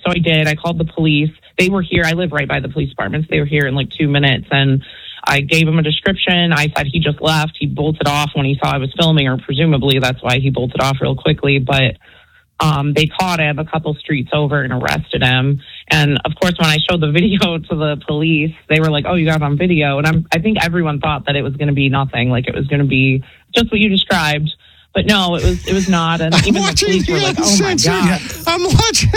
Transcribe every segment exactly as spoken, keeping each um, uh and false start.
So I did. I called the police. They were here. I live right by the police departments. They were here in like two minutes. And I gave him a description. I said he just left. He bolted off when he saw I was filming, or presumably that's why he bolted off real quickly. But um, they caught him a couple streets over and arrested him. And of course, when I showed the video to the police, they were like, "Oh, you got it on video." And I'm, I think everyone thought that it was going to be nothing. Like it was going to be just what you described. But no, it was it was not. And even the police were like, "Oh my god!" I'm watching.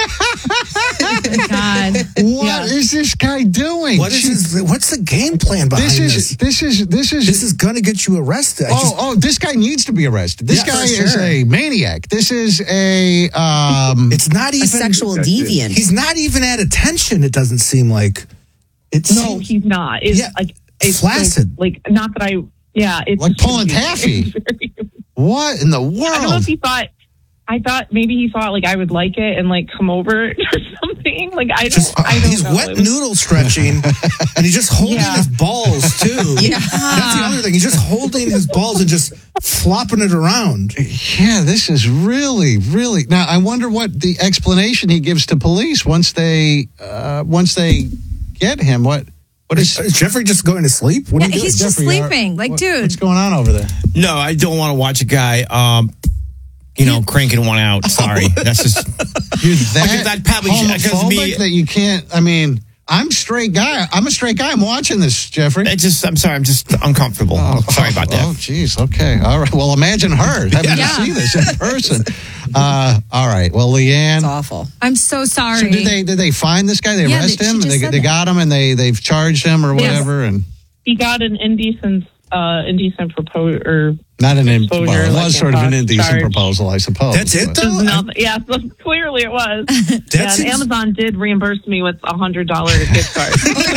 Oh god! What Yeah. is this guy doing? What is his, what's the game plan behind This this? is this is this is This is going to get you arrested. I Oh, just- oh! This guy needs to be arrested. This Yeah, guy for is sure. a maniac. This is a um. it's not even A sexual deviant. He's not even at attention. It doesn't seem like. It's No, he's not. It's Yeah, like it's flaccid. So, like not that I. Yeah, it's Like pulling taffy. What in the world? I don't know if he thought. I thought maybe he thought like I would like it and like come over or something. Like I don't. just I don't he's know. wet It was- noodle stretching, and he's just holding Yeah. his balls too. Yeah. That's the other thing. He's just holding his balls and just flopping it around. Yeah, this is really, really. Now, I wonder what the explanation he gives to police once they, uh, once they get him. What, what is? Is Jeffrey just going to sleep? What Yeah, are you doing? he's just Jeffrey, sleeping. Like, what- dude. what's going on over there? No, I don't want to watch a guy, um, you know, cranking one out. Sorry. That's just. You're that, that probably should- 'cause me- homophobic that you can't. I mean, I'm a straight guy. I'm a straight guy. I'm watching this, Jeffrey. It just, I'm sorry. I'm just uncomfortable. sorry about that. Oh, geez. Okay. All right. Well, imagine her having Yeah. to see this in person. Uh, all right. Well, Leanne. It's awful. I'm so sorry. So did they did they find this guy? They Yeah, arrest they- she him. just They said they that. got him and they they've charged him or Yes. whatever. And He got an indecent, uh, indecent proposal, or not an in, Exposure, well, it like was in sort of an cost indecent charge. proposal, I suppose. That's it, but- though? just nothing. Yeah, so clearly it was. That and seems- Amazon did reimburse me with a hundred dollar gift card. They sent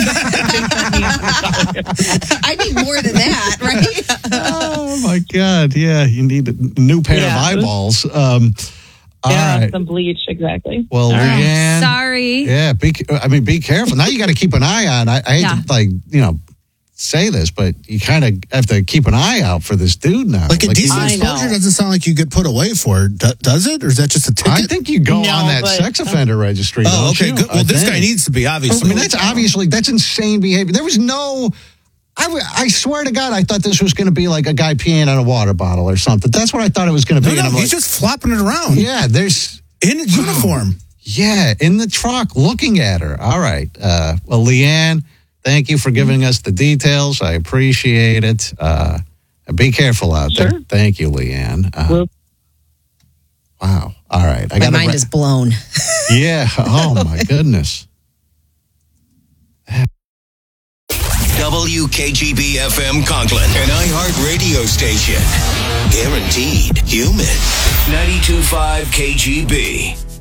me a hundred dollars. I need more than that, right? Oh my God! Yeah, you need a new pair Yeah. of eyeballs. Um, all Yeah, right. some bleach, exactly. Well, All right. Leanne. Sorry. Yeah, be. I mean, be careful. Now you got to keep an eye on. I, I hate Yeah. to like you know say this, but you kind of have to keep an eye out for this dude now. Like a Like, decent I exposure know. doesn't sound like you get put away for. Do- Does it? Or is that just a ticket? I think you go No, on that but- sex offender registry. Oh, don't okay. you? Good. Well, I this think. guy needs to be, I obviously. mean, that's obviously that's insane behavior. There was no. I, w- I swear to God, I thought this was going to be like a guy peeing on a water bottle or something. That's what I thought it was going to No, be. no, And I'm he's like, just flopping it around. yeah, there's In his uniform. yeah in the truck looking at her. All right. Uh, well, Leanne, thank you for giving us the details. I appreciate it. Uh, be careful out there. Sure. Thank you, Leanne. Uh, Well- wow. All right. I My got mind is blown. Yeah. Oh my goodness. W K G B F M Conklin, an iHeart radio station. Guaranteed human. ninety-two point five K G B.